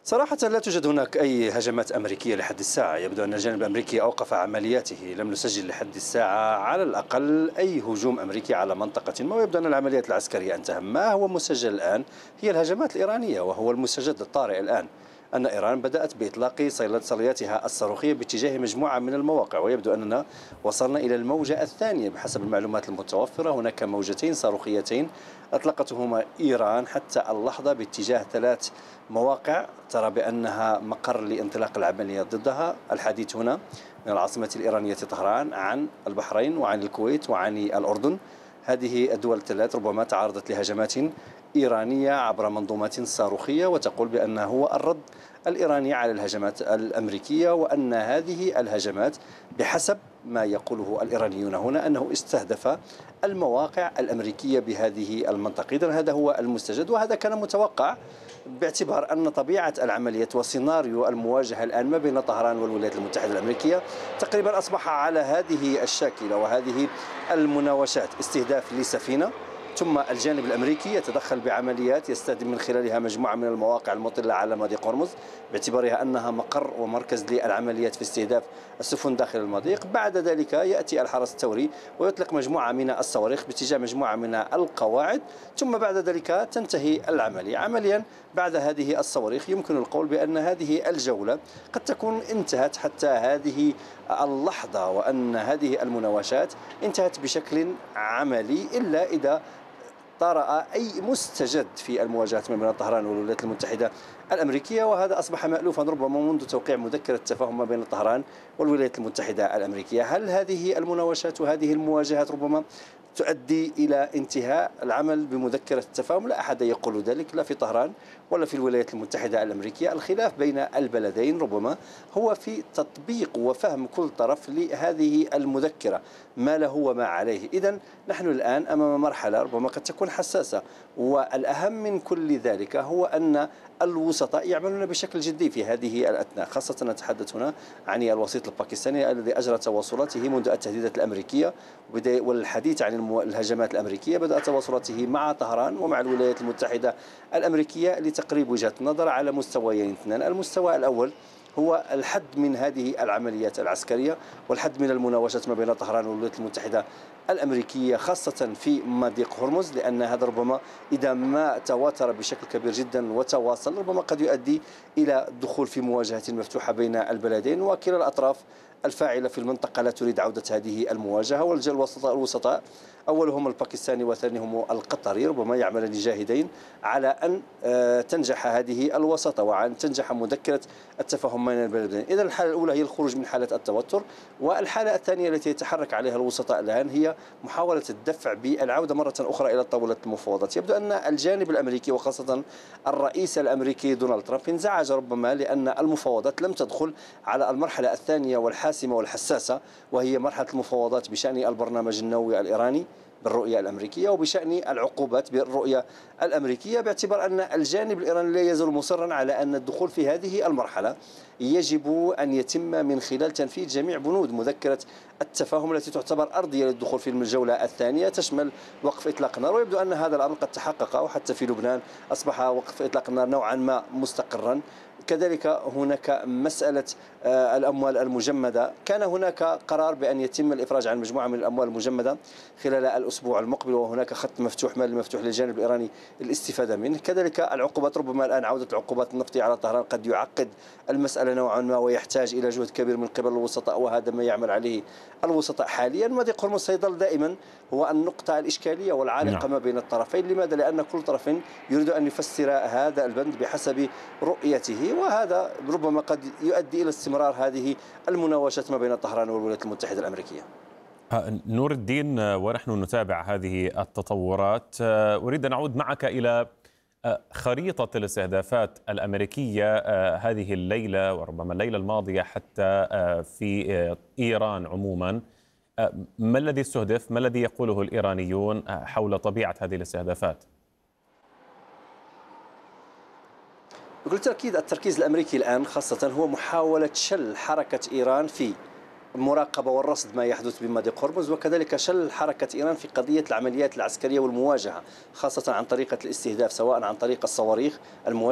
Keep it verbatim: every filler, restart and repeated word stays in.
صراحة لا توجد هناك أي هجمات أمريكية لحد الساعة. يبدو أن الجانب الأمريكي أوقف عملياته، لم نسجل لحد الساعة على الأقل أي هجوم أمريكي على منطقة ما، ويبدو أن العمليات العسكرية انتهى. ما هو مسجل الآن هي الهجمات الإيرانية، وهو المستجد الطارئ الآن أن إيران بدأت بإطلاق صيلاتها الصاروخية باتجاه مجموعة من المواقع، ويبدو أننا وصلنا إلى الموجة الثانية بحسب المعلومات المتوفرة. هناك موجتين صاروخيتين أطلقتهما إيران حتى اللحظة باتجاه ثلاث مواقع ترى بأنها مقر لانطلاق العملية ضدها. الحديث هنا من العاصمة الإيرانية طهران عن البحرين وعن الكويت وعن الأردن. هذه الدول الثلاث ربما تعرضت لهجمات إيرانية عبر منظومات صاروخية، وتقول بأنه هو الرد الإيراني على الهجمات الأمريكية، وأن هذه الهجمات بحسب ما يقوله الإيرانيون هنا أنه استهدف المواقع الأمريكية بهذه المنطقة. إذن هذا هو المستجد، وهذا كان متوقع باعتبار أن طبيعة العملية وسيناريو المواجهة الآن ما بين طهران والولايات المتحدة الأمريكية تقريبا أصبح على هذه الشاكلة وهذه المناوشات: استهداف لسفينة، ثم الجانب الأمريكي يتدخل بعمليات يستهدف من خلالها مجموعة من المواقع المطلة على مضيق هرمز باعتبارها أنها مقر ومركز للعمليات في استهداف السفن داخل المضيق. بعد ذلك يأتي الحرس الثوري ويطلق مجموعة من الصواريخ باتجاه مجموعة من القواعد، ثم بعد ذلك تنتهي العملية. عمليا بعد هذه الصواريخ يمكن القول بأن هذه الجولة قد تكون انتهت حتى هذه اللحظة، وأن هذه المناوشات انتهت بشكل عملي، إلا إذا طرأ أي مستجد في المواجهة ما بين طهران والولايات المتحدة الأمريكية، وهذا أصبح مألوفا ربما منذ توقيع مذكرة التفاهم ما بين طهران والولايات المتحدة الأمريكية. هل هذه المناوشات وهذه المواجهات ربما تؤدي إلى انتهاء العمل بمذكرة التفاهم؟ لا أحد يقول ذلك، لا في طهران ولا في الولايات المتحدة الأمريكية. الخلاف بين البلدين ربما هو في تطبيق وفهم كل طرف لهذه المذكرة، ما له وما عليه. إذن نحن الآن أمام مرحلة ربما قد تكون حساسة، والأهم من كل ذلك هو أن الوسطاء يعملون بشكل جدي في هذه الأثناء، خاصة نتحدث هنا عن الوسيط الباكستاني الذي أجرى تواصلاته منذ التهديدات الأمريكية والحديث عن الهجمات الأمريكية. بدأ تواصلاته مع طهران ومع الولايات المتحدة الأمريكية لتقريب وجهة النظر على مستويين اثنان. المستوى الأول هو الحد من هذه العمليات العسكرية والحد من المناوشات ما بين طهران والولايات المتحدة الأمريكية، خاصة في مضيق هرمز، لأن هذا ربما إذا ما تواتر بشكل كبير جدا وتواصل ربما قد يؤدي إلى الدخول في مواجهة مفتوحة بين البلدين، وكلا الأطراف الفاعلة في المنطقة لا تريد عودة هذه المواجهة. والوسطاء الوسطاء أولهم الباكستاني وثانيهم القطري ربما يعملان جاهدين على أن تنجح هذه الوساطة وأن تنجح مذكرة التفاهم بين البلدين. إذا الحالة الأولى هي الخروج من حالة التوتر، والحالة الثانية التي يتحرك عليها الوسطاء الآن هي محاولة الدفع بالعودة مرة أخرى إلى طاولة المفاوضات. يبدو أن الجانب الأمريكي وخاصة الرئيس الأمريكي دونالد ترامب انزعج ربما لأن المفاوضات لم تدخل على المرحلة الثانية والحاسمة والحساسة، وهي مرحلة المفاوضات بشأن البرنامج النووي الإيراني بالرؤية الأمريكية وبشأن العقوبات بالرؤية الأمريكية، باعتبار أن الجانب الإيراني لا يزال مصرا على أن الدخول في هذه المرحلة يجب أن يتم من خلال تنفيذ جميع بنود مذكرة التفاهم التي تعتبر أرضية للدخول في الجولة الثانية، تشمل وقف إطلاق النار. ويبدو أن هذا الأمر قد تحقق، وحتى في لبنان أصبح وقف إطلاق النار نوعا ما مستقرا. كذلك هناك مسألة الأموال المجمدة، كان هناك قرار بأن يتم الإفراج عن مجموعة من الأموال المجمدة خلال الأسبوع المقبل، وهناك خط مفتوح مال مفتوح للجانب الإيراني الاستفادة منه. كذلك العقوبات، ربما الآن عودة العقوبات النفطية على طهران قد يعقد المسألة نوعا ما ويحتاج إلى جهد كبير من قبل الوسطاء، وهذا ما يعمل عليه الوسطاء حاليا. مضيق هرمز سيظل دائما هو النقطة الإشكالية والعالقة ما بين الطرفين. لماذا؟ لأن كل طرف يريد أن يفسر هذا البند بحسب رؤيته، وهذا ربما قد يؤدي إلى استمرار هذه المناوشات ما بين طهران والولايات المتحدة الأمريكية. نور الدين، ونحن نتابع هذه التطورات، أريد أن أعود معك إلى خريطة الاستهدافات الأمريكية هذه الليلة وربما الليلة الماضية حتى في إيران عموما. ما الذي استهدف؟ ما الذي يقوله الإيرانيون حول طبيعة هذه الاستهدافات؟ بكل تأكيد التركيز الأمريكي الآن خاصة هو محاولة شل حركة إيران في المراقبة والرصد ما يحدث بمضيق هرمز، وكذلك شل حركة إيران في قضية العمليات العسكرية والمواجهة، خاصة عن طريقة الاستهداف سواء عن طريق الصواريخ المواجهة